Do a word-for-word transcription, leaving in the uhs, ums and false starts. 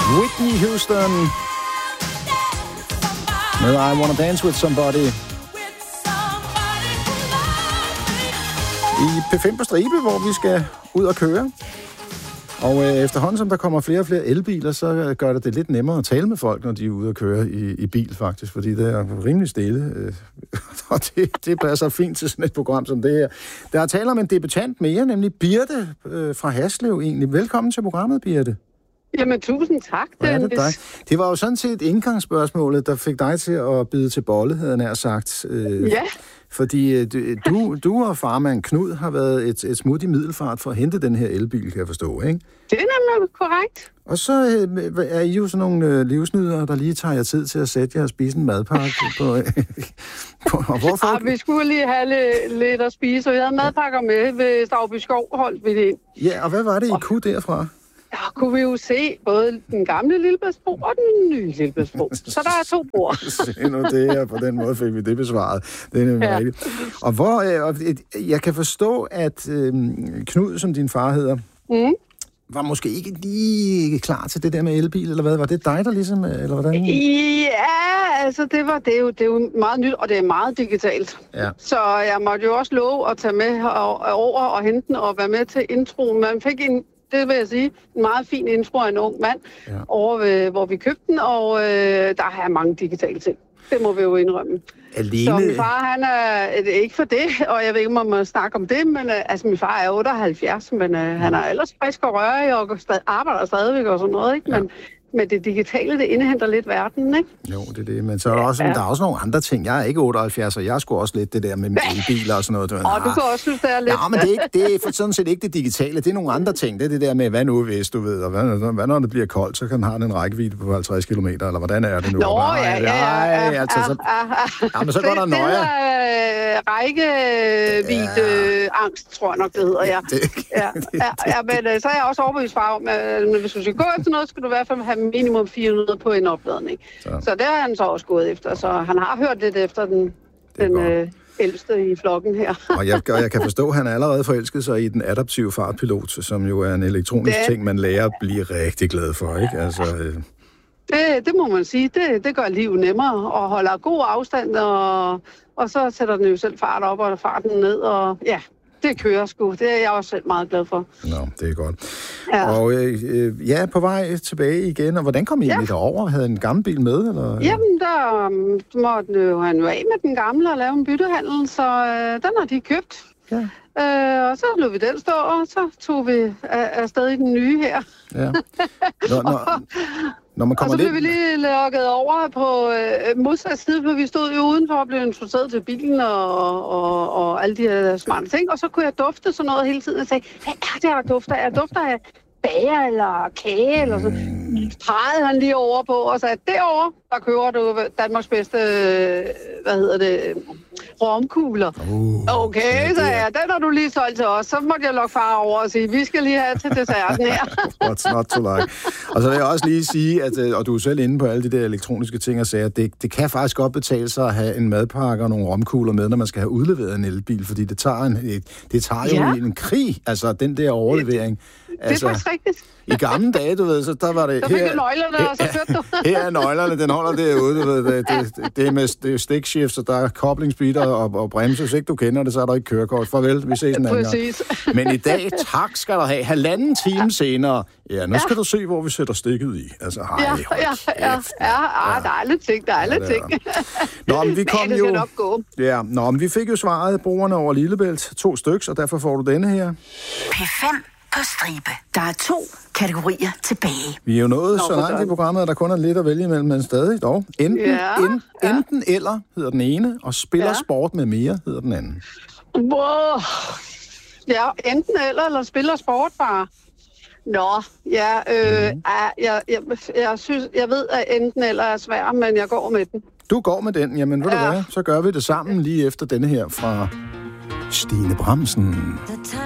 Whitney Houston med I Wanna Dance With Somebody. I P fem på stribe, hvor vi skal ud og køre. Og øh, efterhånden, som der kommer flere og flere elbiler, så gør det det lidt nemmere at tale med folk, når de er ude og køre i, i bil, faktisk. Fordi det er rimelig stille. Øh, og det, det passer fint til sådan et program som det her. Der er tale om en debutant mere, nemlig Birte øh, fra Haslev egentlig. Velkommen til programmet, Birte. Jamen, tusind tak, Dennis. Ja, det, det var jo sådan set indgangsspørgsmålet, der fik dig til at bide til bolle, havde jeg nær sagt. Øh, ja. Fordi du, du og farmand Knud har været et, et smut i Middelfart for at hente den her elbil, kan jeg forstå, ikke? Det er nemlig korrekt. Og så øh, er I jo sådan nogle øh, livsnydere, der lige tager jer tid til at sætte jer og spise en madpakke på... Øh, på og hvorfor? Ja, vi skulle lige have lidt, lidt at spise, og jeg havde madpakker med ved Stauby Skov, holdt vi det ind. Ja, og hvad var det, I kunne derfra? Ja, kunne vi jo se både den gamle Lillebæltsbro og den nye Lillebæltsbro. Så der er to broer. Se nu det her, på den måde fik vi det besvaret. Det er nemlig ja. rigtigt. Og hvor, øh, jeg kan forstå, at øh, Knud, som din far hedder, mm. var måske ikke lige klar til det der med elbil, eller hvad? Var det dig, der ligesom, eller hvordan? Ja, altså det var det er jo, det er jo meget nyt, og det er meget digitalt. Ja. Så jeg måtte jo også love at tage med og, over og hente den og være med til introen. Man fik en Det vil jeg sige. En meget fin intro af en ung mand, ja. over ved, hvor vi købte den, og øh, der har jeg mange digitale ting. Det må vi jo indrømme. Alene... Så min far, han er ikke for det, og jeg ved ikke, om man må snakke om det, men øh, altså min far er otteoghalvfjerds, men øh, han er ellers frisk og rørig og stadig, arbejder stadigvæk og sådan noget, ikke? Men, ja. Men det digitale, det indhenter lidt verden, ikke? Jo, det er det. Men så er der, også, ja. der er også nogle andre ting. Jeg er ikke otteoghalvfjerds, og jeg skulle også lidt det der med elbiler og sådan noget. Og du kan også synes, det er lidt... Nej, men det er, ikke, det er for sådan set ikke det digitale. Det er nogle andre ting. Det er det der med, hvad nu hvis du ved, og hvad, hvad når det bliver koldt, så kan man have en rækkevidde på halvtreds kilometer, eller hvordan er det nu? Nå, ja, ja, ja. ja, altså, så, ja, men så går der nøje. Det er rækkevidde angst, tror jeg nok, det hedder, ja. ja, ja, ja men så er jeg også overbevist far om, at hvis du skal gå efter noget, skal du i hvert fald have minimum fire hundrede på en opladning. Så. så det har han så også gået efter, så han har hørt lidt efter den, den øh, ældste i flokken her. og, jeg, og jeg kan forstå, at han er allerede forelsket sig i den adaptive fartpilot, som jo er en elektronisk det... ting, man lærer at blive rigtig glad for, ikke? Altså, øh... det, det må man sige. Det, det gør livet nemmere, og holder god afstand, og, og så sætter den jo selv fart op og farten ned, og ja... Det kører sgu. Det er jeg også selv meget glad for. Nå, det er godt. Ja. Og øh, ja, på vej tilbage igen. Og hvordan kom I egentlig ja. derover? Havde en gammel bil med? Eller? Jamen, der um, måtte han jo af med den gamle og lave en byttehandel, så øh, den har de købt. Ja. Øh, og så lod vi den stå, og så tog vi af, afsted i den nye her. Ja. Nå, nå. Når man kommer og så blev lidt... vi lige lukket over på øh, modsat side, for vi stod jo udenfor og blev introduceret til bilen og, og, og alle de her smarte ting. Og så kunne jeg dufte sådan noget hele tiden og sagde, hvad er det, der dufter? Jeg dufter af bager eller kage eller sådan. Pegede han lige over på og sagde, derovre, der køber du Danmarks bedste, hvad hedder det, romkugler. Uh, okay, så ja, den har du lige solgt til os. Så måtte jeg lukke far over og sige, vi skal lige have til desserten her. What's not to like? Og så vil jeg også lige sige, at, og du er selv inde på alle de der elektroniske ting og sager, det, det kan faktisk godt betale sig at have en madpakke og nogle romkugler med, når man skal have udleveret en elbil, fordi det tager, en, det tager jo ja. en krig, altså den der overlevering. Det altså, er faktisk rigtigt. I gamle dage, du ved, så der var det... Der fik her, du nøglerne, her, og så kørte du. Her er nøglerne, den holder derude, du ved. Det, det, det er med det er stick shift, så der er koblingsbitter og, og bremse. Hvis ikke du kender det, så er der ikke kørekort. Farvel, vi ses en anden gang. Men i dag, tak skal du have. Halvanden time senere. Ja, nu skal ja. du se, hvor vi sætter stikket i. Altså, hej, ja, ja, ja, ja, ja, der er lidt ting, der er lidt ting. Nå, men vi kom men, jo... Ja, nå, men vi fik jo svaret brugerne over Lillebælt. To styks, og derfor får du denne her. P fem på stribe. Der er to kategorier tilbage. Vi er jo nået Nå, så langt i programmet, at der kun er lidt at vælge imellem, men stadig dog. Enten, ja, en, ja. enten eller hedder den ene, og spiller ja. sport med mere hedder den anden. Wow. Ja, enten eller, eller spiller sport bare. Nå, ja, øh, mm. jeg, jeg, jeg, synes, jeg ved, at enten eller er svær, men jeg går med den. Du går med den, jamen ved ja. du hvad, så gør vi det sammen lige efter denne her fra Stine Bramsen.